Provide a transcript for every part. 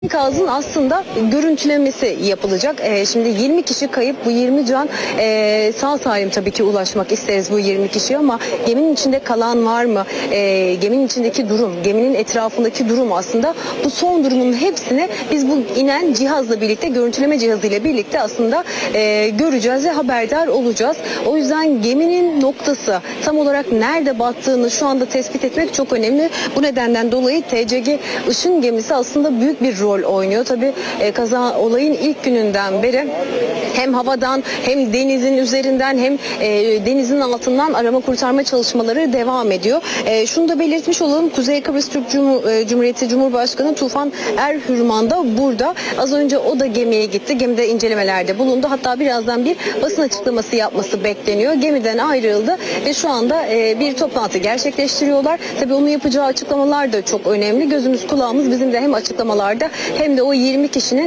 Enkazın aslında görüntülemesi yapılacak. Şimdi 20 kişi kayıp, bu 20 can sağ salim tabii ki ulaşmak isteriz bu 20 kişiye, ama geminin içinde kalan var mı? Geminin içindeki durum, geminin etrafındaki durum, aslında bu son durumun hepsini biz bu inen cihazla birlikte, görüntüleme cihazıyla birlikte aslında göreceğiz ve haberdar olacağız. O yüzden geminin noktası, tam olarak nerede battığını şu anda tespit etmek çok önemli. Bu nedenden dolayı TCG Işın gemisi aslında büyük bir rol oynuyor. Tabii kaza olayın ilk gününden beri hem havadan hem denizin üzerinden hem denizin altından arama kurtarma çalışmaları devam ediyor. Şunu da belirtmiş olalım. Kuzey Kıbrıs Türk Cumhuriyeti Cumhurbaşkanı Tufan Erhürman da burada. Az önce o da gemiye gitti. Gemide incelemelerde bulundu. Hatta birazdan bir basın açıklaması yapması bekleniyor. Gemiden ayrıldı ve şu anda bir toplantı gerçekleştiriyorlar. Tabii onun yapacağı açıklamalar da çok önemli. Gözümüz kulağımız bizim de hem açıklamalarda hem de o 20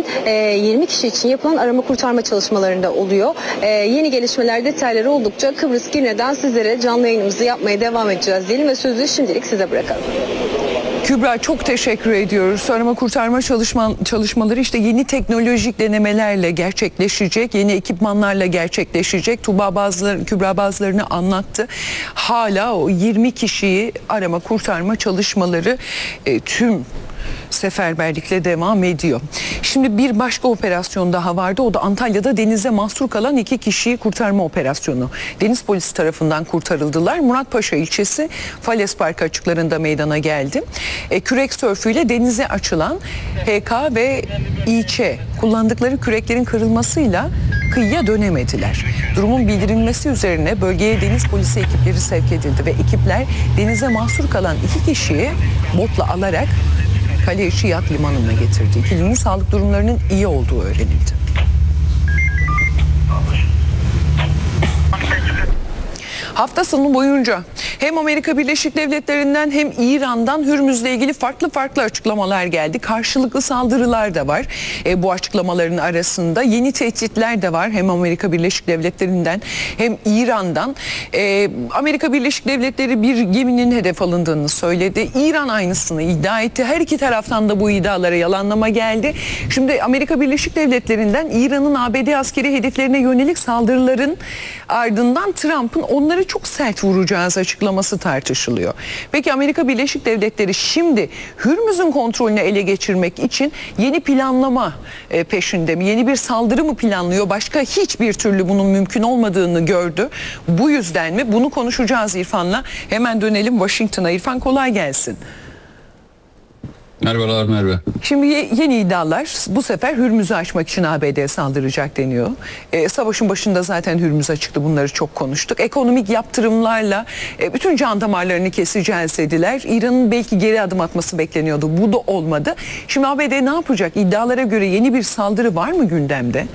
kişi için yapılan arama kurtarma çalışmalarında oluyor. Yeni gelişmeler, detayları oldukça Kıbrıs Girne'den sizlere canlı yayınımızı yapmaya devam edeceğiz diyelim ve sözü şimdilik size bırakalım. Kübra, çok teşekkür ediyoruz. Arama kurtarma çalışmaları işte yeni teknolojik denemelerle gerçekleşecek, yeni ekipmanlarla gerçekleşecek. Kübra bazılarını anlattı. Hala o 20 kişiyi arama kurtarma çalışmaları tüm seferberlikle devam ediyor. Şimdi bir başka operasyon daha vardı. O da Antalya'da denize mahsur kalan 2 kişiyi kurtarma operasyonu. Deniz polisi tarafından kurtarıldılar. Muratpaşa ilçesi Fales Parkı açıklarında meydana geldi. Kürek sörfüyle denize açılan HK ve İÇ kullandıkları küreklerin kırılmasıyla kıyıya dönemediler. Durumun bildirilmesi üzerine bölgeye deniz polisi ekipleri sevk edildi ve ekipler denize mahsur kalan 2 kişiyi botla alarak Kaleiçi Yat Limanı'na getirdi. İkilinin sağlık durumlarının iyi olduğu öğrenildi. Hafta sonu boyunca hem Amerika Birleşik Devletleri'nden hem İran'dan Hürmüz'le ilgili farklı açıklamalar geldi. Karşılıklı saldırılar da var. Bu açıklamaların arasında yeni tehditler de var. Hem Amerika Birleşik Devletleri'nden hem İran'dan. Amerika Birleşik Devletleri bir geminin hedef alındığını söyledi. İran aynısını iddia etti. Her iki taraftan da bu iddialara yalanlama geldi. Şimdi Amerika Birleşik Devletleri'nden İran'ın ABD askeri hedeflerine yönelik saldırıların ardından Trump'ın onları çok sert vuracağız açıklaması tartışılıyor. Peki Amerika Birleşik Devletleri şimdi Hürmüz'ün kontrolünü ele geçirmek için yeni planlama peşinde mi? Yeni bir saldırı mı planlıyor? Başka hiçbir türlü bunun mümkün olmadığını gördü. Bu yüzden mi? Bunu konuşacağız İrfan'la. Hemen dönelim Washington'a. İrfan, kolay gelsin. Merhabalar Merve. Şimdi yeni iddialar, bu sefer Hürmüz'ü açmak için ABD saldıracak deniyor. Savaşın başında zaten Hürmüz açıktı, bunları çok konuştuk. Ekonomik yaptırımlarla bütün can damarlarını keseceğiz dediler. İran'ın belki geri adım atması bekleniyordu. Bu da olmadı. Şimdi ABD ne yapacak? İddialara göre yeni bir saldırı var mı gündemde?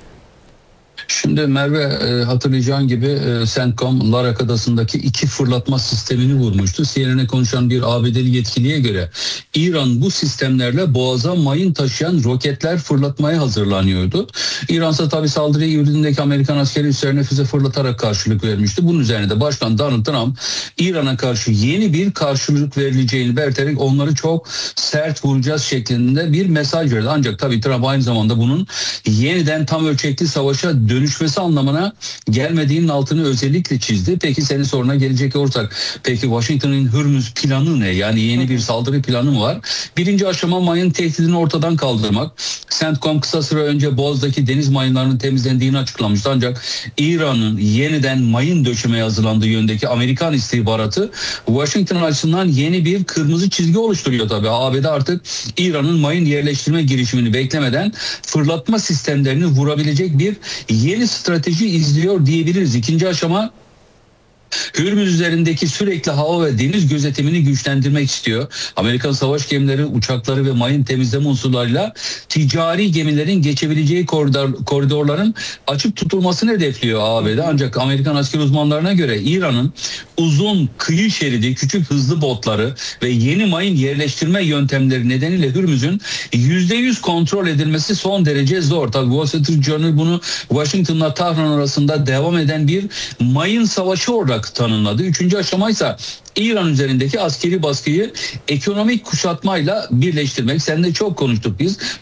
Şimdi Merve, hatırlayacağın gibi CENTCOM Larak Adası'ndaki 2 fırlatma sistemini vurmuştu. CNN'e konuşan bir ABD'li yetkiliye göre İran bu sistemlerle boğaza mayın taşıyan roketler fırlatmaya hazırlanıyordu. İran ise tabii saldırıya yürüdüğündeki Amerikan askeri üslerine füze fırlatarak karşılık vermişti. Bunun üzerine de Başkan Donald Trump İran'a karşı yeni bir karşılık verileceğini belirterek onları çok sert vuracağız şeklinde bir mesaj verdi. Ancak tabii Trump aynı zamanda bunun yeniden tam ölçekli savaşa dönüşmesi anlamına gelmediğinin altını özellikle çizdi. Peki senin soruna gelecek olursak, peki Washington'ın Hürmüz planı ne? Yani yeni bir saldırı planı mı var? Birinci aşama mayın tehdidini ortadan kaldırmak. CENTCOM kısa süre önce Boğaz'daki deniz mayınlarının temizlendiğini açıklamıştı. Ancak İran'ın yeniden mayın döşemeye hazırlandığı yönündeki Amerikan istihbaratı Washington açısından yeni bir kırmızı çizgi oluşturuyor tabii. ABD artık İran'ın mayın yerleştirme girişimini beklemeden fırlatma sistemlerini vurabilecek bir yeni strateji izliyor diyebiliriz. İkinci aşama, Hürmüz üzerindeki sürekli hava ve deniz gözetimini güçlendirmek istiyor. Amerikan savaş gemileri, uçakları ve mayın temizleme unsurlarıyla ticari gemilerin geçebileceği koridorların açık tutulmasını hedefliyor ABD. Ancak Amerikan asker uzmanlarına göre İran'ın uzun kıyı şeridi, küçük hızlı botları ve yeni mayın yerleştirme yöntemleri nedeniyle Hürmüz'ün %100 kontrol edilmesi son derece zor. Tabii Wall Street Journal bunu Washington'la Tahran arasında devam eden bir mayın savaşı olarak olarak tanımladı. Üçüncü aşamaysa İran üzerindeki askeri baskıyı ekonomik kuşatmayla birleştirmek. Seninle çok konuştuk biz.